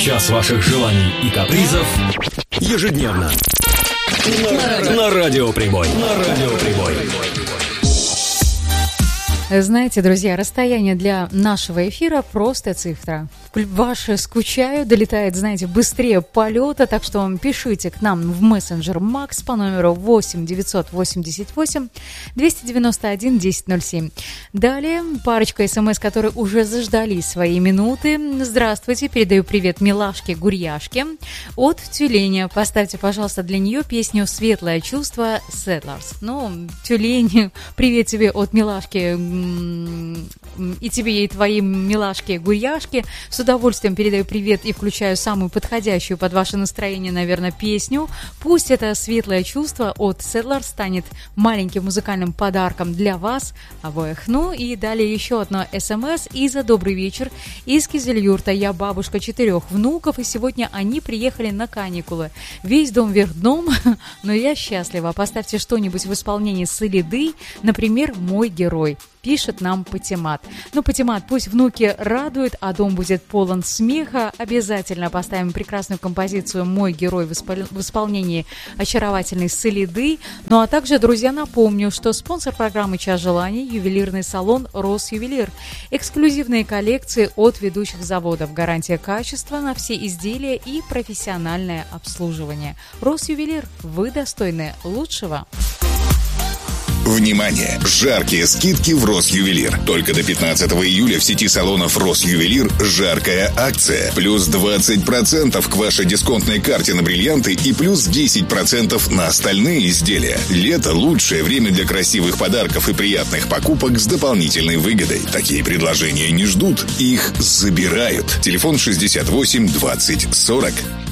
Час ваших желаний и капризов ежедневно на Радио Прибой. Знаете, друзья, расстояние для нашего эфира просто цифра. Ваши «скучаю» долетает, знаете, быстрее полета, так что пишите к нам в мессенджер Макс по номеру 8 988 291 1007. Далее парочка СМС, которые уже заждались свои минуты. Здравствуйте, передаю привет Милашке Гурьяшке от Тюленя. Поставьте, пожалуйста, для нее песню «Светлое чувство» Settlers. Ну, Тюлень, привет тебе от Милашки и тебе, и твоим Милашке Гурьяшке. С удовольствием передаю привет и включаю самую подходящую под ваше настроение, наверное, песню. Пусть это «Светлое чувство» от Settlers станет маленьким музыкальным подарком для вас обоих. Ну и далее еще одно СМС. Иза, добрый вечер. Из Кизельюрта. Я бабушка 4 внуков, и сегодня они приехали на каникулы. Весь дом вверх дном, но я счастлива. Поставьте что-нибудь в исполнении Солиды, например, «Мой герой». Пишет нам Патимат. Ну, Патимат, пусть внуки радуют, а дом будет полон смеха. Обязательно поставим прекрасную композицию «Мой герой» в исполнении очаровательной Солиды. Ну, а также, друзья, напомню, что спонсор программы «Час желаний» – ювелирный салон «Росювелир». Эксклюзивные коллекции от ведущих заводов. Гарантия качества на все изделия и профессиональное обслуживание. «Росювелир». Вы достойны лучшего. Внимание! Жаркие скидки в Росювелир. Только до 15 июля в сети салонов Росювелир жаркая акция. Плюс 20% к вашей дисконтной карте на бриллианты и плюс 10% на остальные изделия. Лето – лучшее время для красивых подарков и приятных покупок с дополнительной выгодой. Такие предложения не ждут, их забирают. Телефон 68 20 40.